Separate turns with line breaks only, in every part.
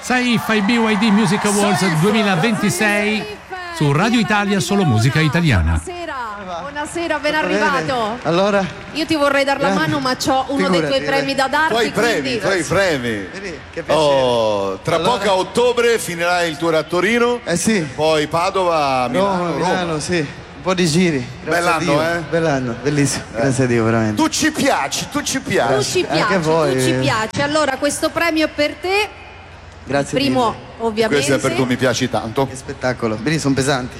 Saif ai BYD Music Awards 2026 su Radio Italia, solo musica italiana.
Buonasera, ben arrivato.
Allora?
Io ti vorrei dar la mano, ma c'ho uno dei tuoi premi da darti.
Tuoi premi.
Che piacere.
Tra poco a ottobre finirai il tour a Torino.
Sì.
Poi Padova, Milano,
Milano, sì. Un po' di giri.
Bell'anno,
Bell'anno, bellissimo. Grazie a Dio, veramente.
Tu ci piaci.
Tu ci piaci. Allora, questo premio è per te.
Grazie.
Primo, ovviamente.
Questo è per tu, mi piaci tanto.
Che spettacolo. Bene, sono pesanti.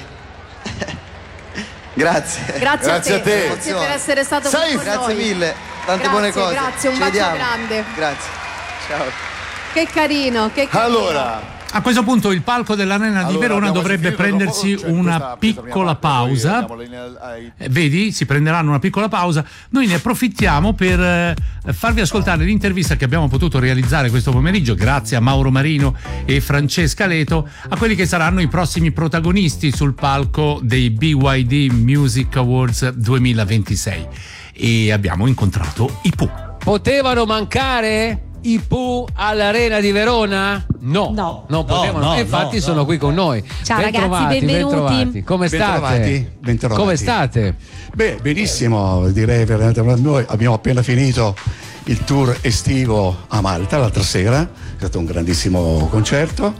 Grazie.
Grazie a te. Grazie per essere stato qui con
Grazie
noi.
mille. Tante buone cose.
Grazie, un
Ci
bacio
vediamo.
grande.
Grazie. Ciao.
Che carino, che carino.
Allora,
a questo punto il palco dell'Arena di Verona dovrebbe prendersi una piccola pausa. Vedi, si prenderanno una piccola pausa. Noi ne approfittiamo per farvi ascoltare l'intervista che abbiamo potuto realizzare questo pomeriggio grazie a Mauro Marino e Francesca Leto a quelli che saranno i prossimi protagonisti sul palco dei BYD Music Awards 2026 e abbiamo incontrato i Pooh.
Potevano mancare i Pooh all'Arena di Verona? No, non potevano. Infatti sono qui con noi.
Ciao ragazzi, benvenuti.
Come state?
Bentrovati.
Come state?
Beh, benissimo, direi veramente. Noi abbiamo appena finito il tour estivo a Malta l'altra sera, è stato un grandissimo concerto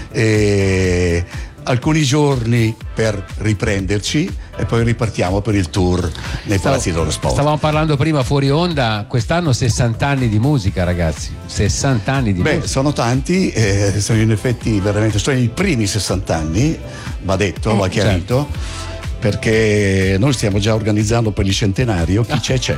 e alcuni giorni per riprenderci e poi ripartiamo per il tour nei palazzi dello sport.
Stavamo parlando prima fuori onda, quest'anno 60 anni di musica, ragazzi, 60 anni di musica.
Sono tanti, sono in effetti veramente, sono i primi 60 anni, va detto, va chiarito. Certo. Perché noi stiamo già organizzando per il centenario, chi c'è.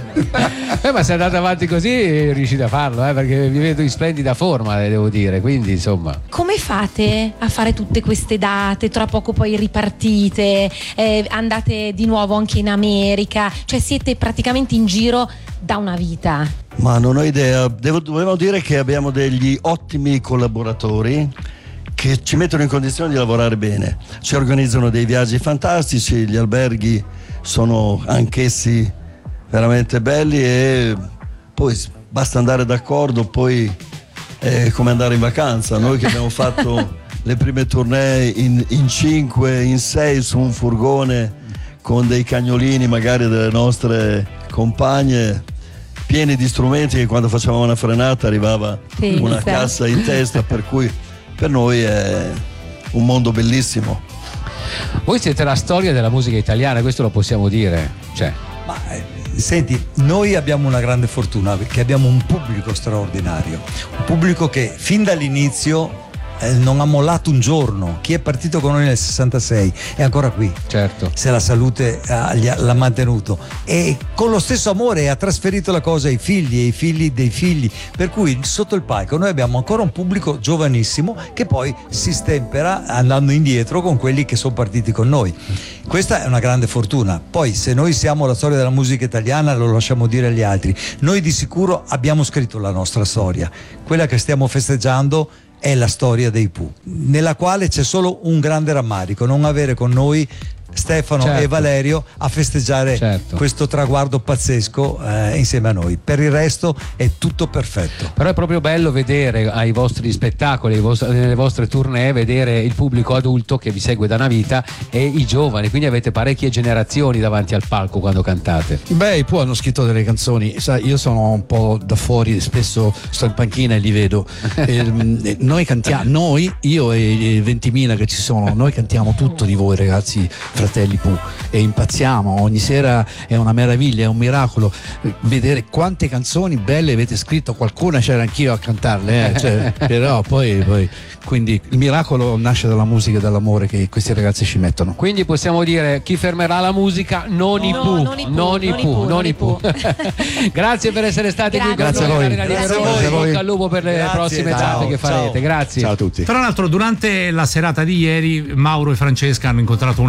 Ma se andate avanti così riuscite a farlo, perché vi vedo in splendida forma, devo dire, quindi insomma.
Come fate a fare tutte queste date? Tra poco poi ripartite, andate di nuovo anche in America, cioè siete praticamente in giro da una vita.
Ma non ho idea, dovevo dire che abbiamo degli ottimi collaboratori che ci mettono in condizione di lavorare bene, ci organizzano dei viaggi fantastici, gli alberghi sono anch'essi veramente belli e poi basta andare d'accordo, poi è come andare in vacanza. Noi che abbiamo fatto le prime tournée in 5, in 6 su un furgone con dei cagnolini magari delle nostre compagne pieni di strumenti che quando facevamo una frenata arrivava una cassa in testa, per cui per noi è un mondo bellissimo.
Voi siete la storia della musica italiana, questo lo possiamo dire.
Senti, noi abbiamo una grande fortuna perché abbiamo un pubblico straordinario, un pubblico che fin dall'inizio non ha mollato un giorno. Chi è partito con noi nel 66 è ancora qui,
certo,
se la salute l'ha mantenuto e con lo stesso amore ha trasferito la cosa ai figli e ai figli dei figli, per cui sotto il palco noi abbiamo ancora un pubblico giovanissimo che poi si stempera andando indietro con quelli che sono partiti con noi. Questa è una grande fortuna. Poi se noi siamo la storia della musica italiana lo lasciamo dire agli altri, noi di sicuro abbiamo scritto la nostra storia, quella che stiamo festeggiando è la storia dei Pooh, nella quale c'è solo un grande rammarico: non avere con noi Stefano e Valerio a festeggiare questo traguardo pazzesco insieme a noi. Per il resto è tutto perfetto.
Però è proprio bello vedere ai vostri spettacoli, nelle vostre tournée, vedere il pubblico adulto che vi segue da una vita e i giovani, quindi avete parecchie generazioni davanti al palco quando cantate.
Beh, i Pooh hanno scritto delle canzoni, sai, io sono un po' da fuori, spesso sto in panchina e li vedo. Noi cantiamo, io e i 20.000 che ci sono, noi cantiamo tutto di voi ragazzi, fratelli Pooh, e impazziamo ogni sera. È una meraviglia, è un miracolo vedere quante canzoni belle avete scritto. Qualcuna c'era anch'io a cantarle, però poi quindi il miracolo nasce dalla musica e dall'amore che questi ragazzi ci mettono.
Quindi possiamo dire: chi fermerà la musica? Non i Pooh. Grazie per essere stati qui con noi. Grazie a voi. Bocca al lupo per le prossime tappe che farete. Grazie.
Ciao a tutti.
Tra l'altro, durante la serata di ieri Mauro e Francesca hanno incontrato un altro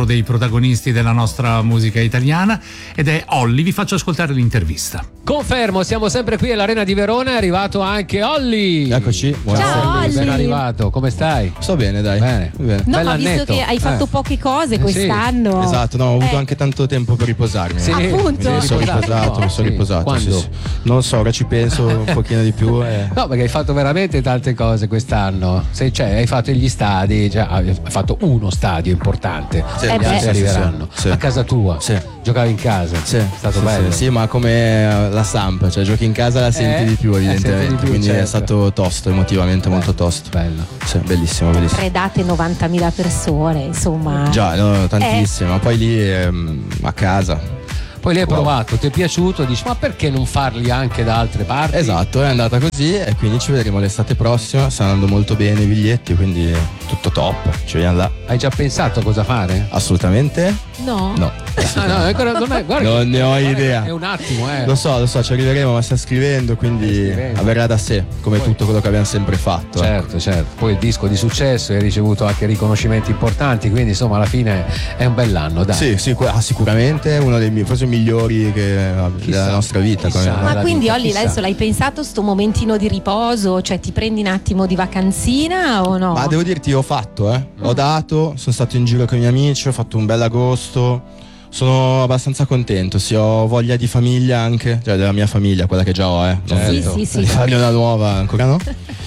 dei protagonisti della nostra musica italiana, ed è Olli. Vi faccio ascoltare l'intervista.
Confermo, siamo sempre qui all'Arena di Verona, è arrivato anche Olli.
Eccoci.
Ciao Olli.
Ben arrivato, come stai?
Sto bene, dai.
Bene.
No, ma visto che hai fatto poche cose quest'anno.
Esatto, no, ho avuto anche tanto tempo per riposarmi.
Sì, appunto.
Mi sono riposato.
Quando?
Sì. Non so, ora ci penso un pochino di più.
No, perché hai fatto veramente tante cose quest'anno. Hai fatto gli stadi, hai fatto uno stadio importante.
Sì,
gli altri arriveranno.
sì.
A casa tua.
Sì.
Giocavi in casa.
Sì.
È stato bello.
Sì, ma come la Samp, cioè giochi in casa la senti di più evidentemente, quindi
certo.
è stato tosto, emotivamente molto tosto.
Bello.
Sì, bellissimo.
3 date, 90.000 persone, insomma.
Già, no, tantissimo, ma poi lì a casa.
Poi lei hai provato, ti è piaciuto, dici ma perché non farli anche da altre parti?
Esatto, è andata così e quindi ci vedremo l'estate prossima, stanno andando molto bene i biglietti, quindi tutto top, ci vediamo là.
Hai già pensato cosa fare?
Assolutamente
No.
no.
Ancora non è, guarda,
Non ne ho idea.
È un attimo,
Lo so, ci arriveremo, ma sta scrivendo, quindi avverrà da sé, come tutto quello che abbiamo sempre fatto.
Certo. Poi il disco di successo, hai ricevuto anche riconoscimenti importanti, quindi insomma alla fine è un bell'anno, dai.
Sì, forse uno dei forse migliori della nostra vita.
Ma quindi
vita,
Olli, adesso l'hai pensato sto momentino di riposo? Cioè ti prendi un attimo di vacanzina o no?
Ma devo dirti, ho fatto, ho dato, sono stato in giro con i miei amici, ho fatto un bel agosto, sono abbastanza contento, sì, ho voglia di famiglia anche, cioè della mia famiglia, quella che già ho,
Sì.
di farne una nuova ancora no.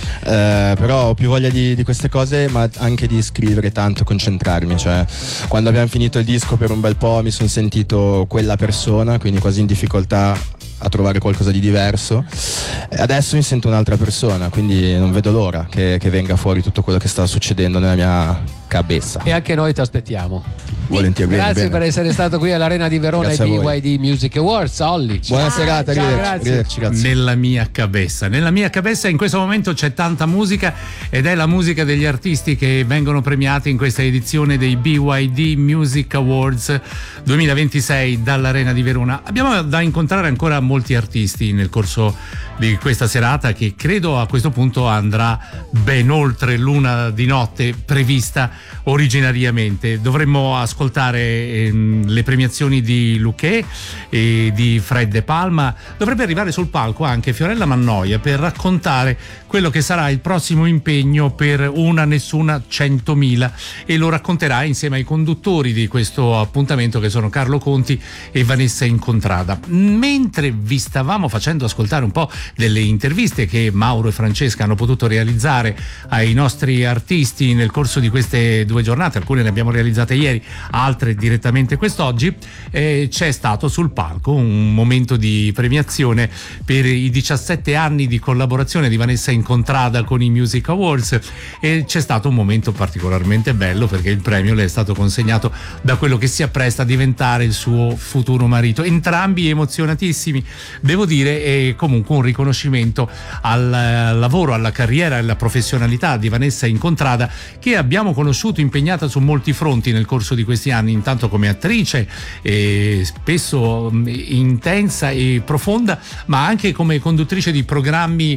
Però ho più voglia di queste cose, ma anche di scrivere tanto, concentrarmi, cioè quando abbiamo finito il disco per un bel po' mi sono sentito quella persona, quindi quasi in difficoltà a trovare qualcosa di diverso. Adesso mi sento un'altra persona, quindi non vedo l'ora che venga fuori tutto quello che sta succedendo nella mia cabeza.
E anche noi ti aspettiamo.
Volentieri.
Grazie
bene.
per essere stato qui all'Arena di Verona ai BYD Music Awards. Olli.
Buona serata, arrivederci. Grazie.
Nella mia cabeza in questo momento c'è tanta musica, ed è la musica degli artisti che vengono premiati in questa edizione dei BYD Music Awards 2026 dall'Arena di Verona. Abbiamo da incontrare ancora molti artisti nel corso di questa serata, che credo a questo punto andrà ben oltre l'una di notte prevista originariamente. Dovremmo ascoltare le premiazioni di Luché e di Fred De Palma. Dovrebbe arrivare sul palco anche Fiorella Mannoia per raccontare quello che sarà il prossimo impegno per Una Nessuna 100.000, e lo racconterà insieme ai conduttori di questo appuntamento, che sono Carlo Conti e Vanessa Incontrada. Mentre vi stavamo facendo ascoltare un po' delle interviste che Mauro e Francesca hanno potuto realizzare ai nostri artisti nel corso di queste 2 giornate, alcune le abbiamo realizzate ieri, altre direttamente quest'oggi, c'è stato sul palco un momento di premiazione per i 17 anni di collaborazione di Vanessa Incontrada con i Music Awards, e c'è stato un momento particolarmente bello perché il premio le è stato consegnato da quello che si appresta a diventare il suo futuro marito. Entrambi emozionatissimi, devo dire, e comunque un riconoscimento al lavoro, alla carriera e alla professionalità di Vanessa Incontrada, che abbiamo conosciuto impegnata su molti fronti nel corso di questi anni, intanto come attrice, spesso intensa e profonda, ma anche come conduttrice di programmi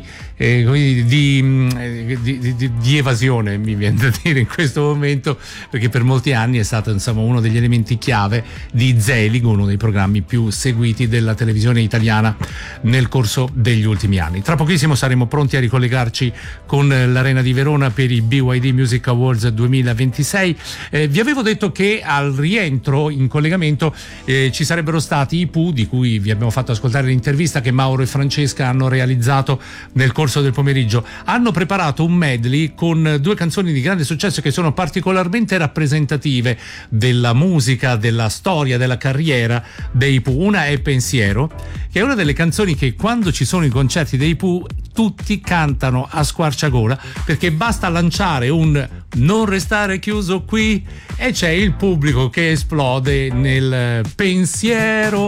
di evasione, mi viene da dire in questo momento, perché per molti anni è stato insomma uno degli elementi chiave di Zelig, uno dei programmi più seguiti della televisione italiana nel corso degli ultimi anni. Tra pochissimo saremo pronti a ricollegarci con l'Arena di Verona per i BYD Music Awards 2026. Vi avevo detto che al rientro in collegamento ci sarebbero stati i Pooh, di cui vi abbiamo fatto ascoltare l'intervista che Mauro e Francesca hanno realizzato nel corso del pomeriggio. Hanno preparato un medley con 2 canzoni di grande successo che sono particolarmente rappresentative della musica, della storia, della carriera dei Pooh. Una è Pensiero, che è una delle canzoni che quando ci sono i concerti dei Pooh tutti cantano a squarciagola, perché basta lanciare un "non restare chiuso qui" e c'è il pubblico che esplode nel pensiero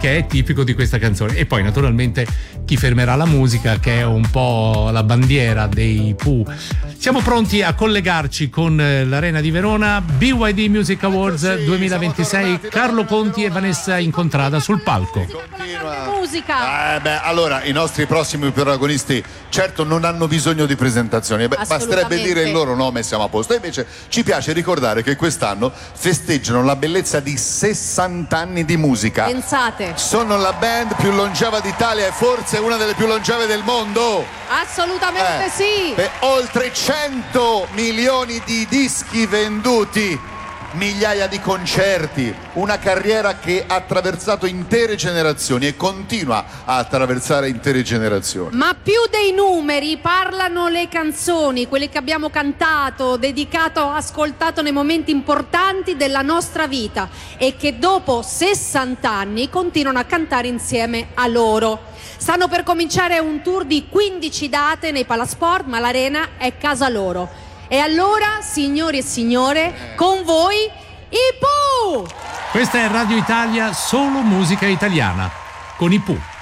che è tipico di questa canzone. E poi naturalmente Chi fermerà la musica, che è un po' la bandiera dei Pooh. Siamo pronti a collegarci con l'Arena di Verona, BYD Music Awards 2026, Carlo Conti e Vanessa Incontrada sul palco.
Musica.
Allora i nostri prossimi protagonisti certo non hanno bisogno di presentazioni, basterebbe dire il loro nome e siamo a posto. E invece ci piace ricordare che quest'anno festeggiano la bellezza di 60 anni di musica.
Pensate.
Sono la band più longeva d'Italia e forse una delle più longeve del mondo.
Assolutamente sì.
Oltre 100 milioni di dischi venduti, migliaia di concerti, una carriera che ha attraversato intere generazioni e continua a attraversare intere generazioni.
Ma più dei numeri parlano le canzoni, quelle che abbiamo cantato, dedicato, ascoltato nei momenti importanti della nostra vita e che dopo 60 anni continuano a cantare insieme a loro. Stanno per cominciare un tour di 15 date nei Palasport, ma l'Arena è casa loro. E allora, signori e signore, con voi i Pooh!
Questa è Radio Italia, solo musica italiana, con i Pooh.